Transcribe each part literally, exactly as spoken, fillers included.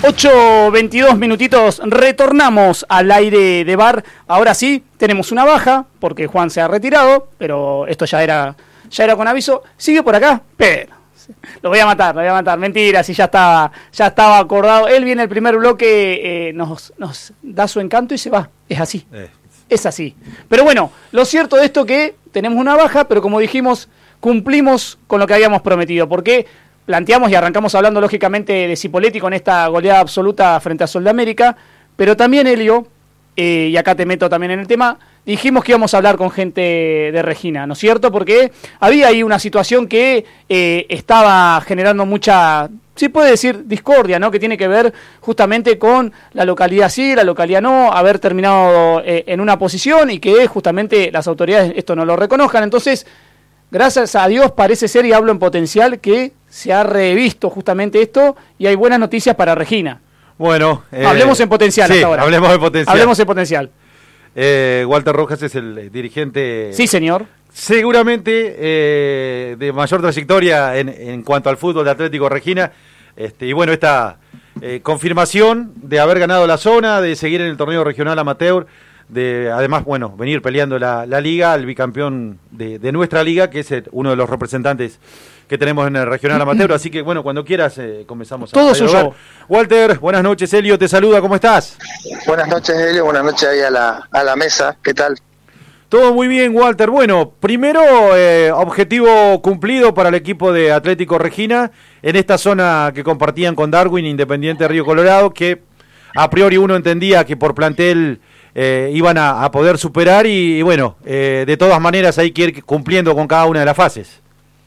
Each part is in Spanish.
ocho veintidós minutitos, retornamos al aire de bar. Ahora sí, tenemos una baja, porque Juan se ha retirado, pero esto ya era, ya era con aviso. Sigue por acá, pero lo voy a matar, lo voy a matar. Mentira, si ya estaba, ya estaba acordado. Él viene el primer bloque, eh, nos, nos da su encanto y se va. Es así, eh. es así. Pero bueno, lo cierto de esto que tenemos una baja, pero como dijimos, cumplimos con lo que habíamos prometido, porque planteamos y arrancamos hablando lógicamente de Cipolletti con esta goleada absoluta frente a Sol de América, pero también, Helio, eh, y acá te meto también en el tema, dijimos que íbamos a hablar con gente de Regina, ¿no es cierto? Porque había ahí una situación que eh, estaba generando mucha, sí puede decir, discordia, ¿no? Que tiene que ver justamente con la localidad sí, la localidad no, haber terminado eh, en una posición y que justamente las autoridades esto no lo reconozcan. Entonces, gracias a Dios parece ser, y hablo en potencial, que se ha revisto justamente esto y hay buenas noticias para Regina. Bueno, eh, hablemos en potencial sí, hasta ahora. Hablemos en potencial. Hablemos en potencial. Eh, Walter Rojas es el dirigente. Sí, señor. Seguramente eh, de mayor trayectoria en, en cuanto al fútbol de Atlético Regina. Este, y bueno, esta eh, confirmación de haber ganado la zona, de seguir en el torneo regional amateur, de además, bueno, venir peleando la, la liga, el bicampeón de, de nuestra liga, que es el, uno de los representantes que tenemos en el regional amateur, así que bueno, cuando quieras eh, comenzamos. Todo a suyo. Walter, buenas noches, Helio te saluda, ¿cómo estás? Buenas noches, Helio, buenas noches ahí a la, a la mesa, ¿qué tal? Todo muy bien, Walter. Bueno, primero, eh, objetivo cumplido para el equipo de Atlético Regina, en esta zona que compartían con Darwin, Independiente Río Colorado, que a priori uno entendía que por plantel eh, iban a, a poder superar y, y bueno, eh, de todas maneras hay que ir cumpliendo con cada una de las fases.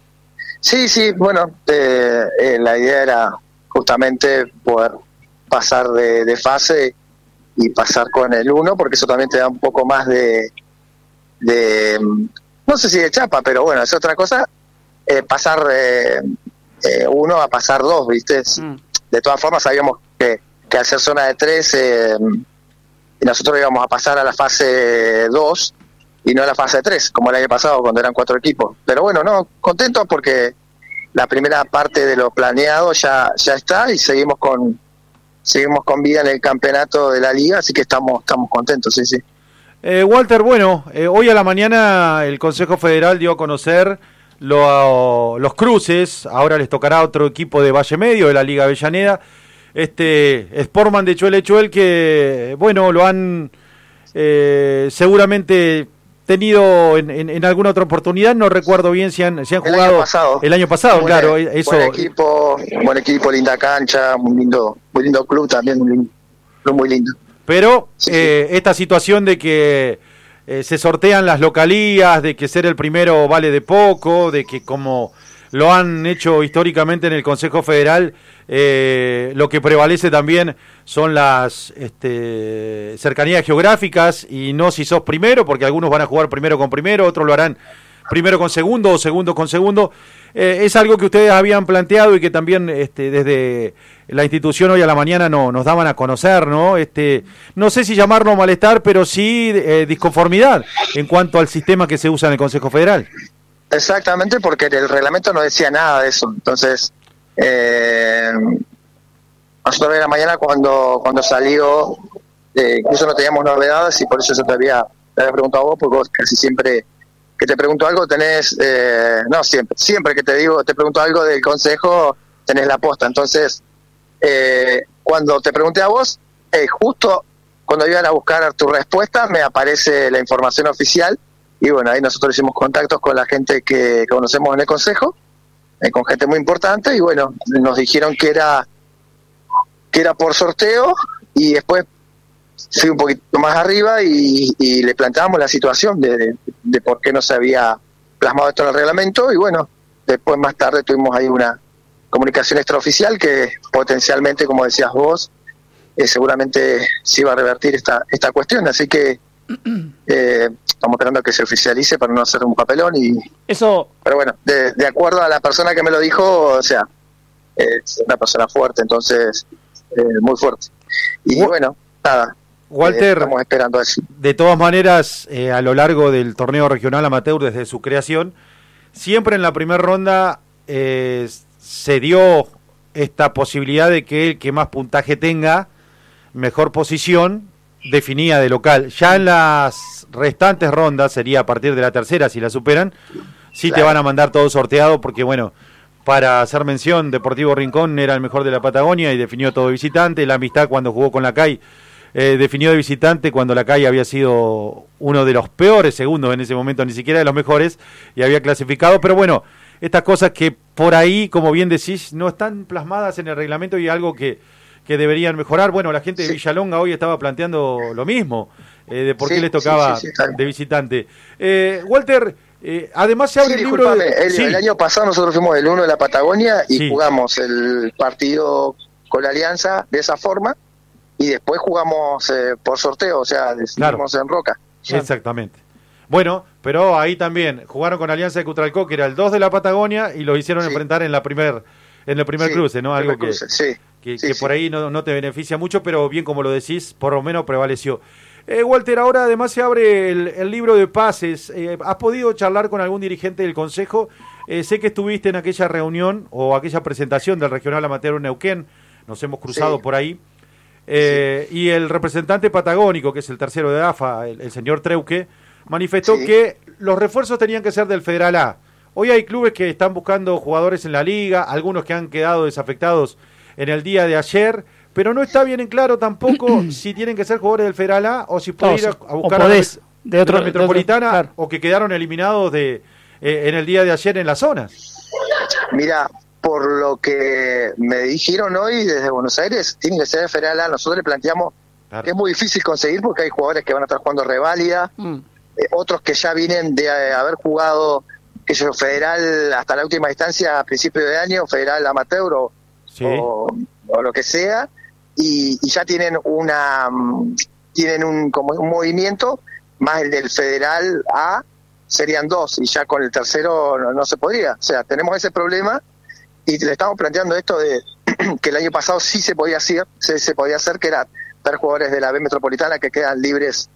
Sí, sí, bueno, eh, eh, la idea era justamente poder pasar de, de fase y pasar con el uno, porque eso también te da un poco más de, de no sé si de chapa, pero bueno, es otra cosa, eh, pasar eh, eh, uno a pasar dos, ¿viste? Mm. De todas formas sabíamos que, que al ser zona de tres, eh, y nosotros íbamos a pasar a la fase dos, y no a la fase tres, como el año pasado cuando eran cuatro equipos. Pero bueno, no, contentos porque la primera parte de lo planeado ya ya está y seguimos con seguimos con vida en el campeonato de la liga, así que estamos estamos contentos, sí, sí. Eh, Walter, bueno, eh, hoy a la mañana el Consejo Federal dio a conocer lo, los cruces, ahora les tocará a otro equipo de Valle Medio, de la Liga Avellaneda, este Sportman de Chuel Chuel, que bueno, lo han eh, seguramente tenido en, en, en alguna otra oportunidad, no recuerdo bien si han, si han jugado el año pasado, el año pasado buen, claro, eso. Buen equipo, buen equipo, linda cancha, muy lindo, muy lindo club también, muy lindo, club muy lindo. Pero sí, eh, sí. esta situación de que eh, se sortean las localías, de que ser el primero vale de poco, de que como lo han hecho históricamente en el Consejo Federal, eh, lo que prevalece también son las este, cercanías geográficas y no si sos primero, porque algunos van a jugar primero con primero, otros lo harán primero con segundo o segundo con segundo. Eh, es algo que ustedes habían planteado y que también este, desde la institución hoy a la mañana no, nos daban a conocer, ¿no? Este, no sé si llamarlo malestar, pero sí eh, disconformidad en cuanto al sistema que se usa en el Consejo Federal. Exactamente, porque el reglamento no decía nada de eso. Entonces, eh, nosotros en la mañana cuando cuando salió, eh, incluso no teníamos novedades y por eso yo te había, te había preguntado a vos, porque vos casi siempre que te pregunto algo tenés, eh, no siempre, siempre que te digo, te pregunto algo del consejo, tenés la posta. Entonces, eh, cuando te pregunté a vos, eh, justo cuando iban a buscar tu respuesta, me aparece la información oficial. Y bueno, ahí nosotros hicimos contactos con la gente que conocemos en el consejo, eh, con gente muy importante, y bueno, nos dijeron que era que era por sorteo, y después fui un poquito más arriba y, y le planteamos la situación de, de, de por qué no se había plasmado esto en el reglamento, y bueno, después más tarde tuvimos ahí una comunicación extraoficial que potencialmente, como decías vos, eh, seguramente se iba a revertir esta esta cuestión, así que eh, estamos esperando que se oficialice para no hacer un papelón y eso. Pero bueno, de, de acuerdo a la persona que me lo dijo, o sea, es una persona fuerte, entonces eh, muy fuerte. Y bueno, nada, Walter, eh, estamos esperando eso. De todas maneras, eh, a lo largo del torneo regional amateur desde su creación, siempre en la primera ronda eh, se dio esta posibilidad de que el que más puntaje tenga, mejor posición, definía de local. Ya en las restantes rondas, sería a partir de la tercera, si la superan, sí claro. te van a mandar todo sorteado, porque bueno, para hacer mención, Deportivo Rincón era el mejor de la Patagonia y definió todo visitante. La Amistad, cuando jugó con la C A I, eh, definió de visitante cuando la C A I había sido uno de los peores segundos en ese momento, ni siquiera de los mejores, y había clasificado. Pero bueno, estas cosas que por ahí, como bien decís, no están plasmadas en el reglamento y algo que, que deberían mejorar. Bueno, la gente de sí. Villalonga hoy estaba planteando lo mismo, eh, de por sí, qué les tocaba sí, sí, sí, claro. de visitante. Eh, Walter, eh, además se abre sí, el libro de... el, sí. el año pasado nosotros fuimos el uno de la Patagonia y sí. jugamos el partido con la Alianza de esa forma y después jugamos eh, por sorteo, o sea, decidimos claro. en Roca. Exactamente. Bueno, pero ahí también jugaron con Alianza de Cutralcó, que era el dos de la Patagonia, y lo hicieron sí. enfrentar en la primer en el primer sí, cruce, ¿no? Algo que, cruce, sí. que, sí, que sí. por ahí no, no te beneficia mucho, pero bien como lo decís, por lo menos prevaleció. Eh, Walter, ahora además se abre el, el libro de pases. Eh, ¿Has podido charlar con algún dirigente del Consejo? Eh, sé que estuviste en aquella reunión o aquella presentación del Regional Amateur Neuquén, nos hemos cruzado sí. por ahí. Eh, sí. Y el representante patagónico, que es el tercero de A F A, el, el señor Treuque, manifestó sí. que los refuerzos tenían que ser del Federal A. Hoy hay clubes que están buscando jugadores en la liga, algunos que han quedado desafectados en el día de ayer, pero no está bien en claro tampoco si tienen que ser jugadores del Federal A o si pueden ir a, a buscar podés, a la, de, otro, de la Metropolitana, de otro, claro. o que quedaron eliminados de eh, en el día de ayer en las zonas. Mira, por lo que me dijeron hoy desde Buenos Aires, tiene que ser el Federal A. Nosotros le planteamos claro. que es muy difícil conseguir porque hay jugadores que van a estar jugando reválida, mm. eh, otros que ya vienen de eh, haber jugado que yo federal hasta la última instancia a principio de año, federal amateur o, sí. o, o lo que sea, y, y ya tienen una tienen un como un movimiento más el del Federal A, serían dos, y ya con el tercero no, no se podría. O sea, tenemos ese problema y le estamos planteando esto de que el año pasado sí se podía hacer, se, se podía hacer, que era ver jugadores de la B Metropolitana que quedan libres,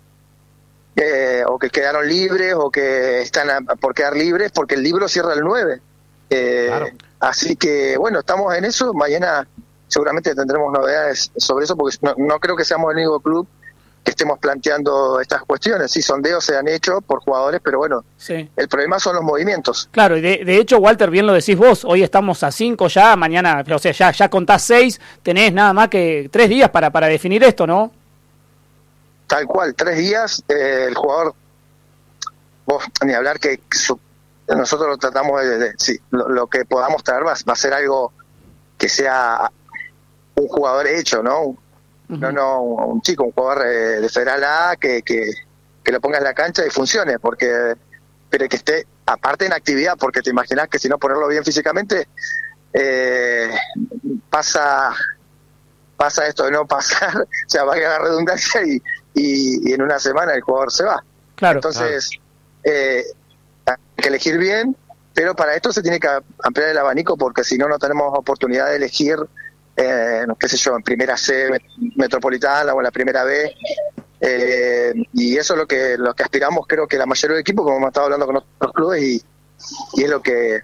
eh, o que quedaron libres, o que están a, por quedar libres, porque el libro cierra el nueve. Eh, claro. Así que, bueno, estamos en eso. Mañana seguramente tendremos novedades sobre eso, porque no, no creo que seamos el único club que estemos planteando estas cuestiones. Sí, sondeos se han hecho por jugadores, pero bueno, sí. el problema son los movimientos. Claro, y de, de hecho, Walter, bien lo decís vos, hoy estamos a cinco ya, mañana, o sea, ya, ya contás seis, tenés nada más que tres días para, para definir esto, ¿no? Tal cual, tres días, eh, el jugador, vos, ni hablar que su, nosotros lo tratamos de, de sí, lo, lo que podamos traer va, va a ser algo que sea un jugador hecho, ¿no? No, no, un chico, un jugador eh, de Federal A que, que, que lo ponga en la cancha y funcione, porque pero que esté aparte en actividad, porque te imaginas que si no ponerlo bien físicamente, eh, pasa pasa esto de no pasar, o sea, va a la redundancia y, y, y en una semana el jugador se va. Claro. Entonces, claro. Eh, hay que elegir bien, pero para esto se tiene que ampliar el abanico, porque si no, no tenemos oportunidad de elegir Eh, no, qué sé yo, en primera C Metropolitana o en la primera B, eh, y eso es lo que lo que aspiramos, creo que la mayoría del equipo, como hemos estado hablando con otros clubes, y, y es lo que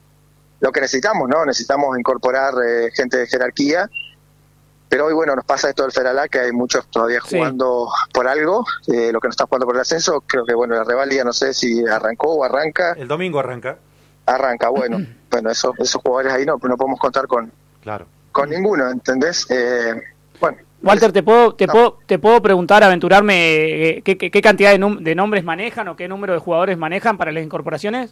lo que necesitamos, ¿no? Necesitamos incorporar eh, gente de jerarquía, pero hoy, bueno, nos pasa esto del Federal A, que hay muchos todavía jugando sí. por algo, eh, lo que no están jugando por el ascenso. Creo que, bueno, la reválida no sé si arrancó o arranca. El domingo arranca. Arranca, bueno, bueno, eso, esos jugadores ahí no, no podemos contar con... Claro. Con ninguno, ¿entendés? Eh, bueno. Walter, ¿te puedo te no. puedo te puedo preguntar, aventurarme, eh, ¿qué, qué, qué cantidad de, num- de nombres manejan o qué número de jugadores manejan para las incorporaciones?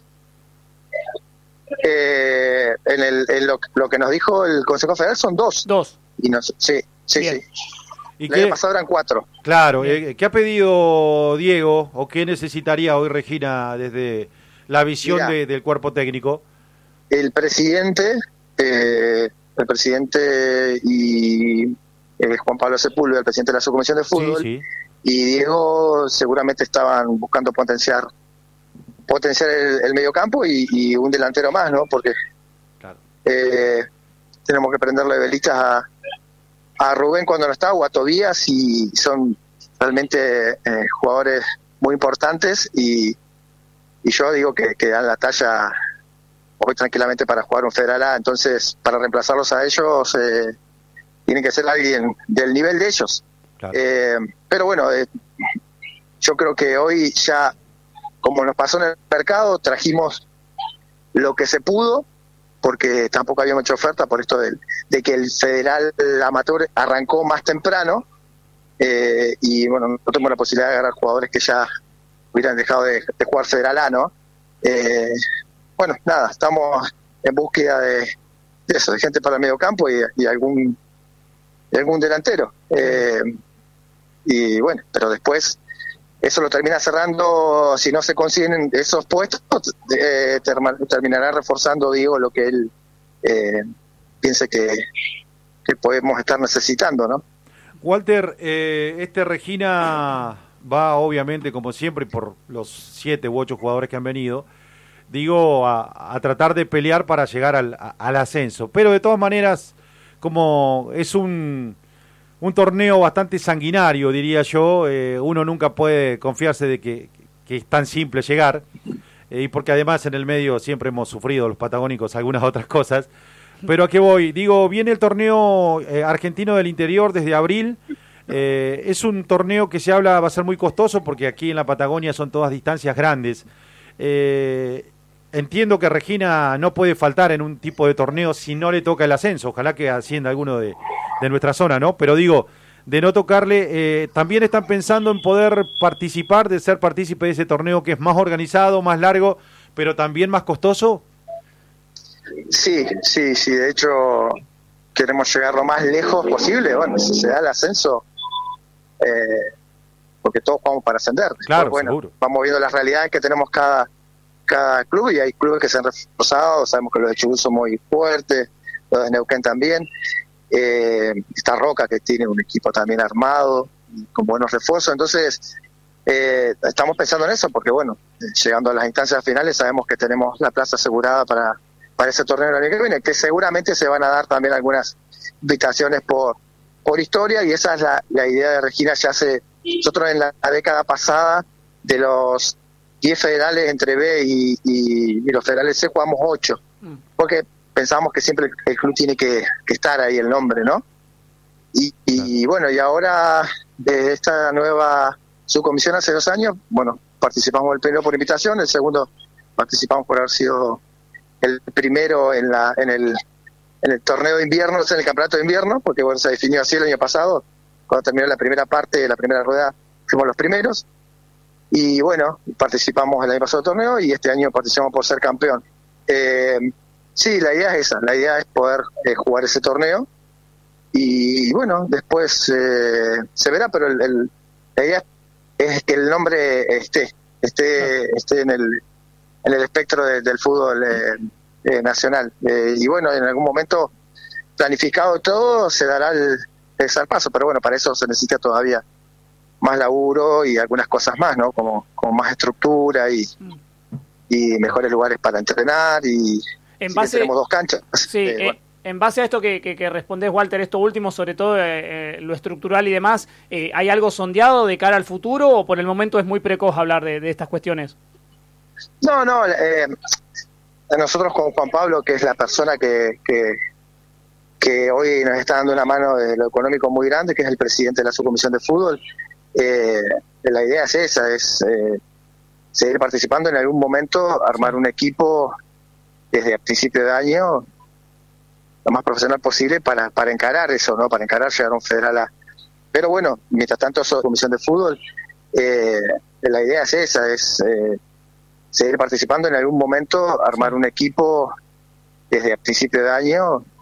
Eh, en el en lo, lo que nos dijo el Consejo Federal son dos. Dos. Y no, sí, sí, Bien. sí. ¿Y el año pasado eran cuatro. Claro, eh, ¿qué ha pedido Diego o qué necesitaría hoy Regina desde la visión Mirá, de, del cuerpo técnico? El presidente... Eh, el presidente y eh, Juan Pablo Sepúlveda, el presidente de la subcomisión de fútbol, sí, sí. y Diego seguramente estaban buscando potenciar potenciar el, el mediocampo y, y un delantero más, ¿no? Porque claro. eh, tenemos que prenderle velitas a, a Rubén cuando no está, o a Tobías, y son realmente eh, jugadores muy importantes, y, y yo digo que, que dan la talla hoy tranquilamente para jugar un Federal A, entonces para reemplazarlos a ellos eh, tiene que ser alguien del nivel de ellos. Claro. Eh, pero bueno, eh, yo creo que hoy ya, como nos pasó en el mercado, trajimos lo que se pudo, porque tampoco había mucha oferta por esto de, de que el Federal Amateur arrancó más temprano, eh, y bueno, no tuvimos la posibilidad de agarrar jugadores que ya hubieran dejado de, de jugar Federal A, ¿no? Eh, bueno, nada, estamos en búsqueda de, de eso, de gente para el medio campo y, y algún y algún delantero. Eh, y bueno, pero después eso lo termina cerrando, si no se consiguen esos puestos, eh, term- terminará reforzando, digo, lo que él eh, piense que, que podemos estar necesitando, ¿no? Walter, eh, este Regina va obviamente, como siempre, por los siete u ocho jugadores que han venido, digo, a, a tratar de pelear para llegar al, a, al ascenso. Pero de todas maneras, como es un, un torneo bastante sanguinario, diría yo, eh, uno nunca puede confiarse de que, que es tan simple llegar, eh, y porque además en el medio siempre hemos sufrido los patagónicos algunas otras cosas. Pero ¿a qué voy? Digo, viene el torneo eh, argentino del interior desde abril. Eh, es un torneo que se habla va a ser muy costoso porque aquí en la Patagonia son todas distancias grandes. Eh, entiendo que Regina no puede faltar en un tipo de torneo si no le toca el ascenso. Ojalá que ascienda alguno de, de nuestra zona, ¿no? Pero digo, de no tocarle, eh, también están pensando en poder participar, de ser partícipe de ese torneo que es más organizado, más largo, pero también más costoso. Sí, sí, sí, de hecho queremos llegar lo más lejos posible. Bueno, si se da el ascenso, eh, porque todos jugamos para ascender. Claro, bueno, seguro. Vamos viendo las realidades que tenemos cada cada club, y hay clubes que se han reforzado. Sabemos que los de Chubut son muy fuertes, los de Neuquén también. Eh, está Roca, que tiene un equipo también armado, con buenos refuerzos. Entonces, eh, estamos pensando en eso, porque bueno, llegando a las instancias finales sabemos que tenemos la plaza asegurada para para ese torneo del año que viene, que seguramente se van a dar también algunas invitaciones por por historia, y esa es la, la idea de Regina. Ya hace, nosotros en la, la década pasada, de los diez federales entre B y, y, y los federales C, jugamos ocho, porque pensamos que siempre el, el club tiene que, que estar ahí, el nombre, ¿no? Y, y bueno, y ahora, de esta nueva subcomisión hace dos años, bueno, participamos el primero por invitación, el segundo participamos por haber sido el primero en la en el en el torneo de invierno, o sea, en el campeonato de invierno, porque bueno, se definió así el año pasado, cuando terminó la primera parte, la primera rueda, fuimos los primeros, y bueno, participamos el año pasado del torneo, y este año participamos por ser campeón. Eh, sí, la idea es esa, la idea es poder eh, jugar ese torneo, y bueno, después eh, se verá, pero el, el, la idea es que el nombre esté, esté, esté en el en el espectro de, del fútbol eh, eh, nacional. Eh, y bueno, en algún momento, planificado todo, se dará el, el zarpazo, pero bueno, para eso se necesita todavía más laburo y algunas cosas más, ¿no? Como, como más estructura y, y mejores lugares para entrenar, y en sí, base, tenemos dos canchas. Sí, eh, eh, bueno. En base a esto que, que, que respondés, Walter, esto último, sobre todo eh, eh, lo estructural y demás, eh, ¿hay algo sondeado de cara al futuro o por el momento es muy precoz hablar de, de estas cuestiones? No, no, eh, nosotros con Juan Pablo, que es la persona que, que que hoy nos está dando una mano de lo económico muy grande, que es el presidente de la subcomisión de fútbol, eh, la idea es esa, es eh, seguir participando, en algún momento armar un equipo desde el principio de año lo más profesional posible para, para encarar eso, ¿no? Para encarar llegar a un federal A. Pero bueno, mientras tanto, eso de comisión de fútbol, eh, la idea es esa, es eh, seguir participando, en algún momento armar un equipo desde el principio de año